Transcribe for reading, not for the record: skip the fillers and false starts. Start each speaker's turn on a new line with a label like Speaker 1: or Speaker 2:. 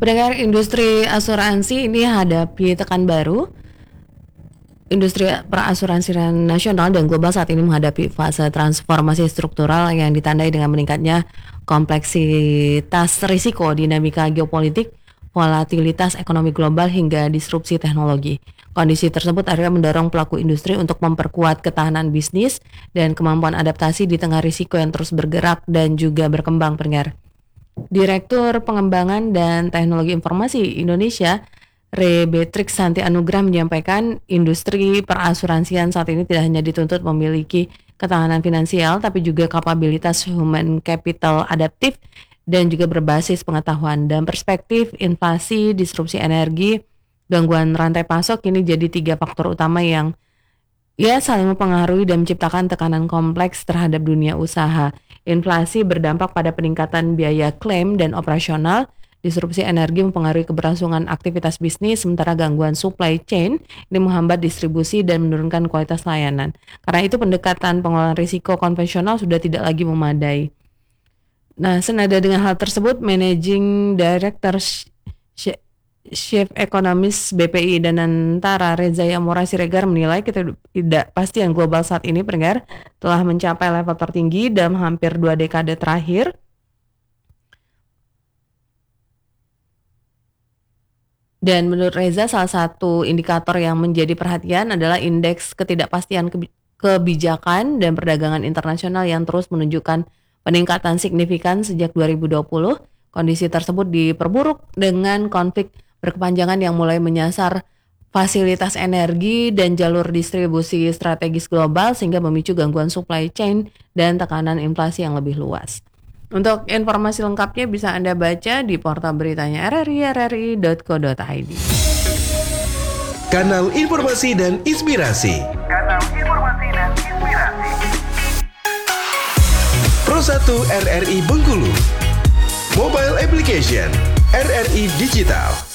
Speaker 1: Pendengar, industri asuransi ini hadapi tekan baru. Industri perasuransian nasional dan global saat ini menghadapi fase transformasi struktural yang ditandai dengan meningkatnya kompleksitas risiko, dinamika geopolitik, volatilitas ekonomi global hingga disrupsi teknologi. Kondisi tersebut akhirnya mendorong pelaku industri untuk memperkuat ketahanan bisnis dan kemampuan adaptasi di tengah risiko yang terus bergerak dan juga berkembang, pendengar. Direktur Pengembangan dan Teknologi Informasi Indonesia, Beatrix Santi Anugrah, menyampaikan industri perasuransian saat ini tidak hanya dituntut memiliki ketahanan finansial, tapi juga kapabilitas human capital adaptif dan juga berbasis pengetahuan. Dan perspektif inflasi, disrupsi energi, gangguan rantai pasok ini jadi 3 faktor utama yang saling mempengaruhi dan menciptakan tekanan kompleks terhadap dunia usaha. Inflasi berdampak pada peningkatan biaya klaim dan operasional. Disrupsi energi mempengaruhi keberlangsungan aktivitas bisnis, sementara gangguan supply chain ini menghambat distribusi dan menurunkan kualitas layanan. Karena itu pendekatan pengelolaan risiko konvensional sudah tidak lagi memadai. Nah, senada dengan hal tersebut, Managing Director Chief Economist BPI Danantara Reza Yamora Siregar menilai ketidakpastian global saat ini, pendengar, telah mencapai level tertinggi dalam hampir 2 dekade terakhir. Dan menurut Reza, salah satu indikator yang menjadi perhatian adalah indeks ketidakpastian kebijakan dan perdagangan internasional yang terus menunjukkan peningkatan signifikan sejak 2020. Kondisi tersebut diperburuk dengan konflik berkepanjangan yang mulai menyasar fasilitas energi dan jalur distribusi strategis global sehingga memicu gangguan supply chain dan tekanan inflasi yang lebih luas. Untuk informasi lengkapnya bisa Anda baca di portal beritanya rri.co.id.
Speaker 2: Kanal Informasi dan Inspirasi. Pro 1 RRI Bengkulu. Mobile Application RRI Digital.